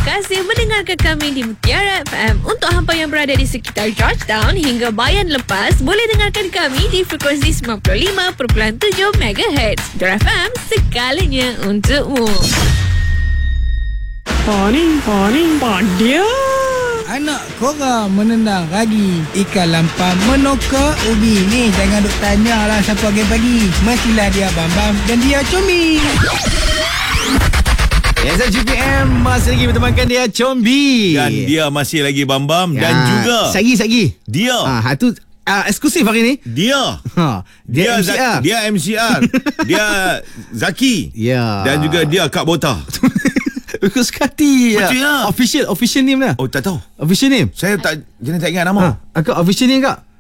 kasih mendengarkan kami di Mutiara FM. Untuk hampa yang berada di sekitar Georgetown hingga Bayan Lepas, boleh dengarkan kami di frekuensi 95.7 MHz. Mutiara FM, sekalanya untukmu. Paning, dia. Anak korang menendang ragi, ikan lampam menoka ubi. Ni jangan duk tanya lah siapa pagi-pagi. Mestilah dia Bambam dan dia Combi. SGPM masih lagi bertemankan dia Combi. Dan dia masih lagi Bambam. Dan juga Sagi dia tu eksklusif hari ni. Dia Dia MCR. Dia MCR. Dia Zaki. Ya. Dan juga dia Kak Bota. Bagus sekali. Betul ya. Official name lah. Oh, tak tahu. Official name. Saya tak ingat nama. Kak official name Kak?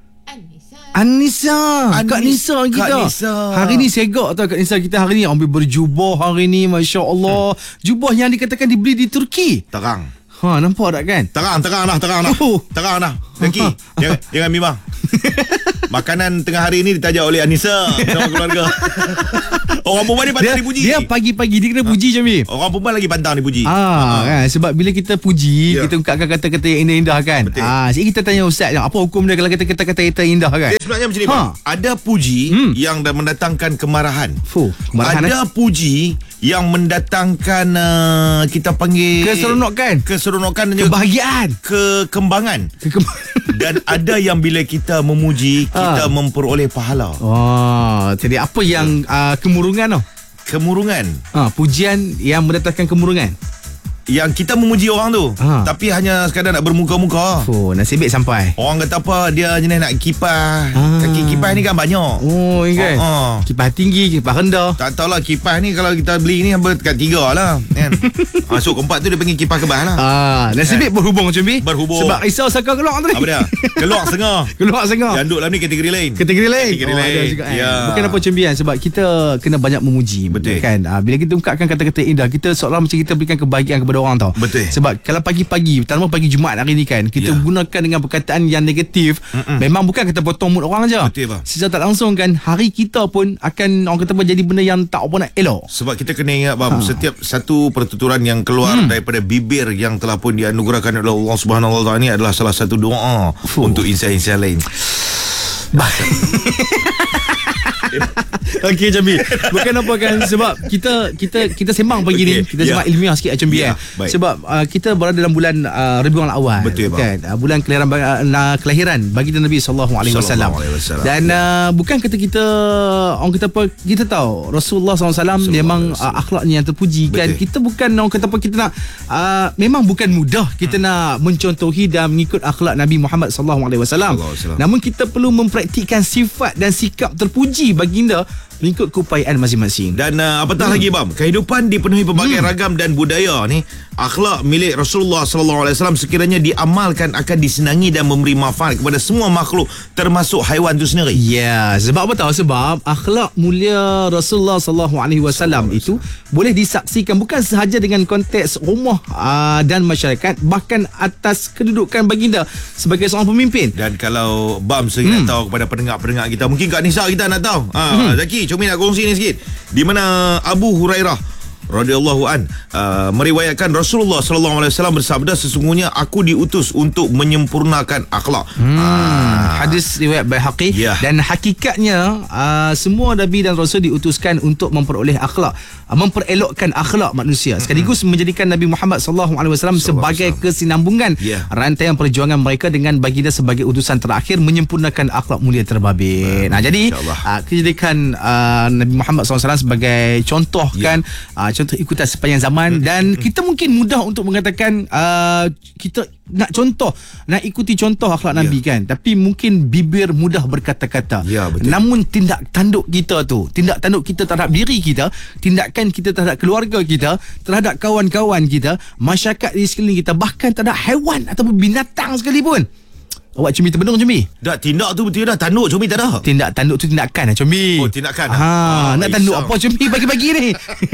Anissa. Kak Nisa kita. Kak Nisa. Hari ni segak tau Kak Nisa kita hari ni ambil berjubah hari ni, Masya Allah. Jubah yang dikatakan dibeli di Turki. Terang. Nampak tak kan? Terang dah. Oh. Terang dah. Zaki, jangan bimbang. Makanan tengah hari ni ditajak oleh Anissa sama keluarga. Orang perempuan ni pantang dipuji. Dia pagi-pagi dia kena puji Combi. Orang perempuan lagi pantang dipuji. Kan? Sebab bila kita puji, kita ungkapkan kata-kata yang indah-indah kan. Jadi kita tanya Ustaz, apa hukum dia kalau kita kata-kata indah kan? Dia sebenarnya macam ni, Bang. Ada puji yang mendatangkan kemarahan. Kemarahan. Ada puji yang mendatangkan kita panggil keseronokan dan juga kebahagiaan, kekembangan. Dan ada yang bila kita memuji, kita memperoleh pahala. Jadi apa yang kemurungan tau? Kemurungan. Pujian yang mendatangkan kemurungan. Yang kita memuji orang tu, tapi hanya sekadar nak bermuka-muka. Nasib baik sampai. Orang kata apa, dia jenis nak kipas. Kaki kipas ni kan banyak. Kan? Kipas tinggi, kipas rendah. Tak tahulah kipas ni kalau kita beli ni dekat 3 lah kan. Masuk keempat tu dia panggil kipas kebas lah. Nasib baik berhubung Combi. Berhubung. Sebab risau sakar keluar tadi. Apa dia? Keluar setengah. Yang duduk dalam ni kategori lain. Ada juga, bukan apa Combi kan. Sebab kita kena banyak memuji. Betul kan? Bila kita ungkapkan kata-kata indah, kita seolah macam kita berikan kebahagiaan kepada orang tau. Betul. Sebab kalau pagi-pagi, terutama pagi Jumaat hari ni kan, kita gunakan dengan perkataan yang negatif. Memang bukan kita potong mood orang aja. Betul, bang. Secara tak langsung kan, hari kita pun akan orang kata apa, jadi benda yang tak apa nak elok. Sebab kita kena ingat, bang, setiap satu pertuturan yang keluar daripada bibir yang telah pun dianugerahkan oleh Allah Subhanahu Wa Taala ni adalah salah satu doa untuk insan-insan lain. Okey Combi, bukan apa kan, sebab kita sembang pagi ni, kita sembang ilmiah sikit Combi sebab kita berada dalam bulan Rabiul Awal. Betul kan? Bulan kelahiran baginda Nabi sallallahu alaihi wasallam. Dan bukan kata kita orang kata apa, kita tahu Rasulullah SAW memang akhlaknya yang terpuji. Kan? Kita bukan orang kata apa, kita nak memang bukan mudah kita nak mencontohi dan mengikut akhlak Nabi Muhammad sallallahu alaihi wasallam. Namun kita perlu mempraktikkan sifat dan sikap terpuji baginda mengikut keupayaan masing-masing. Dan apatah lagi, bang, kehidupan dipenuhi pelbagai ragam dan budaya ni. Akhlak milik Rasulullah sallallahu alaihi wasallam sekiranya diamalkan akan disenangi dan memberi manfaat kepada semua makhluk, termasuk haiwan itu sendiri. Sebab apa tahu? Sebab akhlak mulia Rasulullah sallallahu alaihi wasallam itu boleh disaksikan bukan sahaja dengan konteks rumah dan masyarakat, bahkan atas kedudukan baginda sebagai seorang pemimpin. Dan kalau Bam nak tahu kepada pendengar-pendengar kita, mungkin Kak Nisa kita nak tahu. Zaki, Combi nak kongsi ni sikit. Di mana Abu Hurairah radhiyallahu an meriwayatkan Rasulullah sallallahu alaihi wasallam bersabda, sesungguhnya aku diutus untuk menyempurnakan akhlak. Hadis riwayat Baihaqi. Dan hakikatnya semua nabi dan rasul diutuskan untuk memperoleh akhlak, memperelokkan akhlak manusia, sekaligus menjadikan Nabi Muhammad sallallahu alaihi wasallam sebagai kesinambungan rantaian perjuangan mereka dengan baginda sebagai utusan terakhir menyempurnakan akhlak mulia terbabit. Jadi kejadikan Nabi Muhammad SAW sebagai contoh kan, contoh ikutan sepanjang zaman. Dan kita mungkin mudah untuk mengatakan kita nak contoh, nak ikuti contoh akhlak Nabi kan, tapi mungkin bibir mudah berkata-kata. Namun tindak tanduk kita tu, tindak tanduk kita terhadap diri kita, tindakan kita terhadap keluarga kita, terhadap kawan-kawan kita, masyarakat di sekeliling kita, bahkan terhadap haiwan ataupun binatang sekalipun. Awak Combi terbendung Combi? Dah, tindak tu betul dah. Tanduk Combi tak ada. Tindak tanduk tu tindakan Combi. Tindakan. Nak tanduk apa Combi pagi-pagi ni?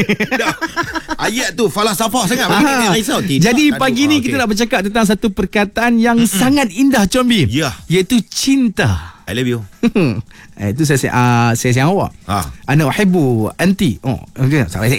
Ayat tu falsafah sangat. Jadi pagi ni kita nak bercakap tentang satu perkataan yang sangat indah Combi. Iaitu cinta. I love you. Itu saya sayang awak. Ana uhibbu anti. Okay.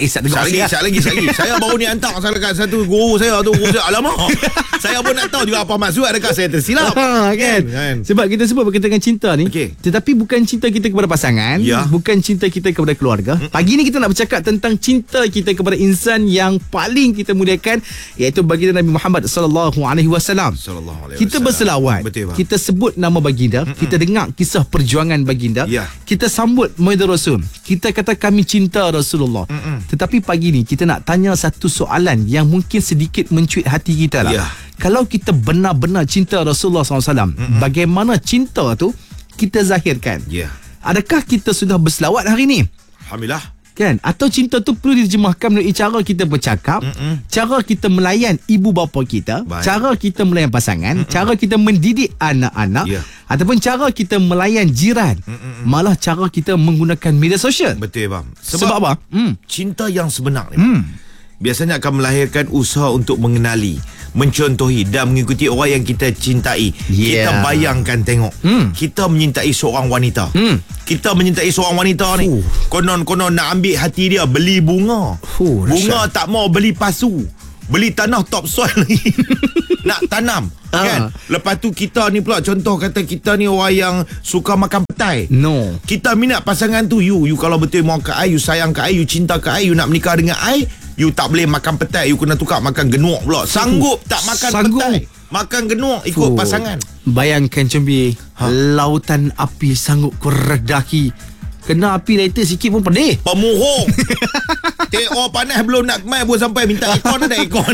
Saya lagi. Saya baru ni hantar salah satu guru saya tu. Alamak. Saya pun nak tahu juga apa maksud, adakah saya tersilap. Kan? Sebab kita sebut berkaitan dengan cinta ni. Tetapi bukan cinta kita kepada pasangan, bukan cinta kita kepada keluarga. Pagi ni kita nak bercakap tentang cinta kita kepada insan yang paling kita muliakan, iaitu baginda Nabi Muhammad sallallahu alaihi wasallam. Kita berselawat. Betul, kita sebut nama baginda, kita dengar kisah perjuangan baginda, kita sambut Maulid Rasul, kita kata kami cinta Rasulullah. Tetapi pagi ni kita nak tanya satu soalan yang mungkin sedikit mencuit hati kita lah. Kalau kita benar-benar cinta Rasulullah SAW, bagaimana cinta tu kita zahirkan? Adakah kita sudah berselawat hari ni? Alhamdulillah. Kan? Atau cinta tu perlu diterjemahkan melalui cara kita bercakap, cara kita melayan ibu bapa kita, cara kita melayan pasangan, cara kita mendidik anak-anak, ataupun cara kita melayan jiran, malah cara kita menggunakan media sosial. Betul bang. Sebab apa? Cinta yang sebenar ni biasanya akan melahirkan usaha untuk mengenali, mencontohi dan mengikuti orang yang kita cintai. Kita bayangkan tengok, kita menyintai seorang wanita. Kita menyintai seorang wanita ni, konon-konon nak ambil hati dia, beli bunga. Bunga tak mau, beli pasu, beli tanah top soil lagi nak tanam. Kan? Lepas tu kita ni pula, contoh kata kita ni orang yang suka makan petai. Kita minat pasangan tu, you kalau betul mau ke I, you sayang ke I, you cinta ke I, you nak menikah dengan I, you tak boleh makan petai, you kena tukar makan genuak pula. Sanggup tak makan petai, makan genuak ikut pasangan. Bayangkan Combi, lautan api sanggup kau redaki, kena api lighter sikit pun pedih. Pemuhung. Tengok panas belum nak kemai pun sampai minta aircon, ada aircon.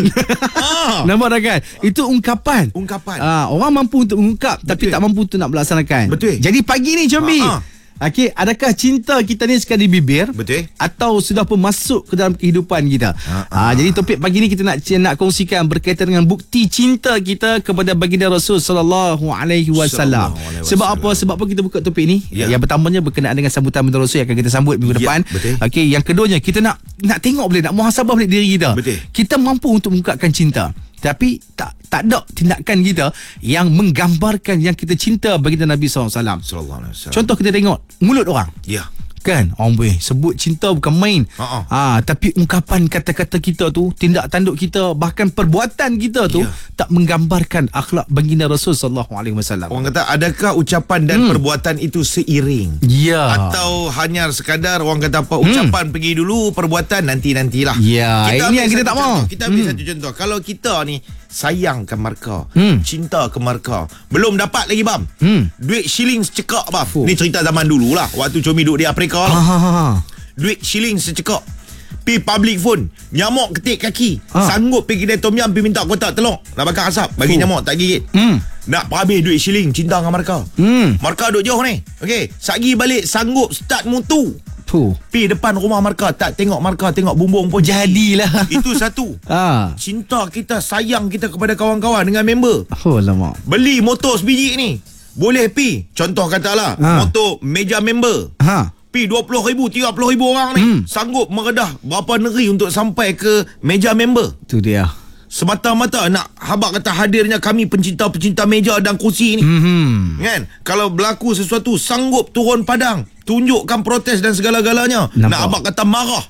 Nampak tak kan? Itu ungkapan. Orang mampu untuk mengungkap, tapi tak mampu untuk nak melaksanakan. Jadi pagi ni Combi, okey, adakah cinta kita ni sekadar di bibir? Atau sudah pun masuk ke dalam kehidupan kita? Jadi topik pagi ni kita nak kongsikan berkaitan dengan bukti cinta kita kepada baginda Rasul sallallahu alaihi wasallam. Sebab apa? Sebab apa kita buka topik ni? Yang pertamanya berkenaan dengan sambutan baginda Rasul yang akan kita sambut minggu depan. Okey, yang keduanya kita nak tengok boleh, nak muhasabah balik diri kita. Kita mampu untuk mengungkapkan cinta, tapi tak ada tindakan kita yang menggambarkan yang kita cinta baginda Nabi SAW. Contoh kita tengok mulut orang. Kan? Orang boleh sebut cinta bukan main. Tapi ungkapan kata-kata kita tu, tindak tanduk kita, bahkan perbuatan kita tu tak menggambarkan akhlak baginda Rasul sallallahu alaihi wasallam. Orang kata, adakah ucapan dan perbuatan itu seiring? Atau hanya sekadar orang kata apa, ucapan pergi dulu, perbuatan nanti-nantilah. Ini yang kita tak mahu. Kita ambil satu contoh. Kalau kita ni sayang ke marka, cinta ke marka, belum dapat lagi bam, duit shilling secekak bam. Ni cerita zaman dulu lah, waktu Comi duduk di Afrika lah. Duit shilling secekak, pi public phone, nyamuk ketik kaki, sanggup pergi kedai tom yam, pi minta kotak telur, nak bakar asap, bagi nyamuk tak gigit. Nak habis duit shilling, cinta dengan marka. Marka duduk jauh ni, okey, sagi balik sanggup start motor, pi depan rumah marka, tak tengok marka, tengok bumbung pun jadilah. Itu satu. Cinta kita, sayang kita kepada kawan-kawan dengan member. Lama. Beli motor sebiji ni, boleh pi, contoh katalah motor meja member, pi 20,000, 30,000 orang ni sanggup meredah berapa negeri untuk sampai ke meja member. Tu dia. Semata-mata nak habaq kata hadirnya kami pencinta-pencinta meja dan kursi ni. Kan? Kalau berlaku sesuatu, sanggup turun padang, tunjukkan protes dan segala-galanya. Nak habaq kata marah.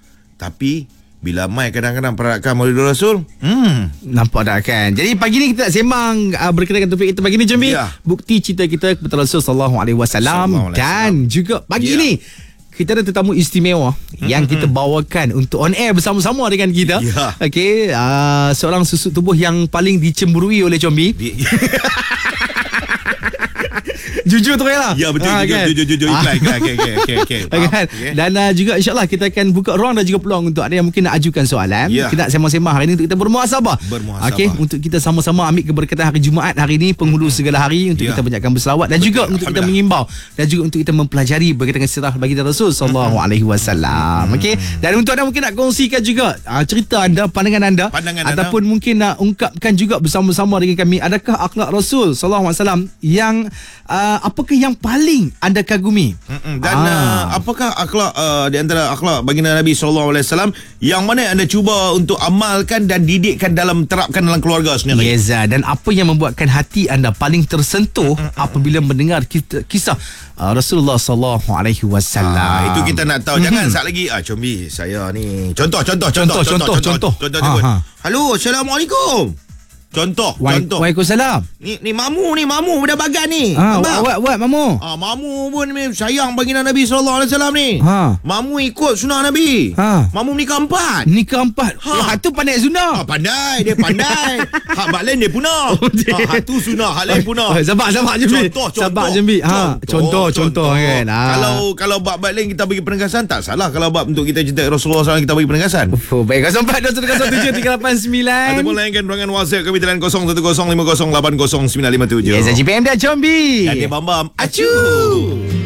Tapi bila mai kadang-kadang perarakan Maulid Rasul, nampak tak kan? Jadi pagi ni kita nak sembang berkaitan dengan topik kita pagi ni, Jombi. Bukti cinta kita kepada Rasul sallallahu alaihi wasallam. Dan juga pagi ni kita ada tetamu istimewa yang kita bawakan untuk on air bersama-sama dengan kita. Okey, seorang susuk tubuh yang paling dicemburui oleh Combi. Jujur tu lah. Ya betul. Jujur iklan. Okay. Dan juga insyaAllah kita akan buka ruang dan juga peluang untuk ada yang mungkin nak ajukan soalan. Kita nak sembang-sembang hari ni untuk kita bermuhasabah. Okey, untuk kita sama-sama ambil keberkatan hari Jumaat hari ni, penghulu segala hari, untuk kita banyakkan berselawat dan juga untuk kita mengimbau dan juga untuk kita mempelajari berkaitan dengan sirah baginda Rasul sallallahu alaihi wasallam. Okey, dan untuk anda mungkin nak kongsikan juga cerita anda, pandangan anda, ataupun mungkin nak ungkapkan juga bersama-sama dengan kami, adakah akhlak Rasul sallallahu alaihi wasallam yang apakah yang paling anda kagumi? Dan apakah akhlak di antara akhlak baginda Nabi SAW yang mana anda cuba untuk amalkan dan didikkan terapkan dalam keluarga sendiri? Yeza, dan apa yang membuatkan hati anda paling tersentuh apabila mendengar kisah Rasulullah sallallahu alaihi wasallam? Itu kita nak tahu. Jangan sat lagi Combi, saya ni contoh. Halo, Assalamualaikum. Contoh. Waalaikumsalam. Ni mamu budak bagan ni. What mamu? Mamu pun ni sayang baginda Nabi SAW ni. Mamu ikut sunnah Nabi. Mamu nikah 4. Nikah 4. Hak tu pandai sunnah. Pandai. Dia pandai. Hak bak lain dia punah. Hak tu sunnah, hak lain punah. Sabar Jembi. Sabar Jembi. Contoh kan. Kalau bab lain kita bagi penegasan, tak salah. Kalau bab untuk kita cinta Rasulullah SAW kita bagi penegasan. Baik, 04 ataupun layankan ruangan WhatsApp kami 011050808957. Yes, GPM dan Combi. Dan dia Bambam. Acu.